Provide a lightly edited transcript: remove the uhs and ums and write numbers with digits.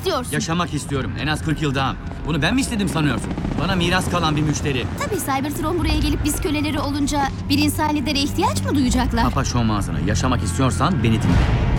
istiyorsun? Yaşamak istiyorum. En az 40 yıl daha. Bunu ben mi istedim sanıyorsun? Bana miras kalan bir müşteri. Tabii Cybertron buraya gelip biz köleleri olunca bir insan lidere ihtiyaç mı duyacaklar? Kapa şom ağzını. Yaşamak istiyorsan beni dinle.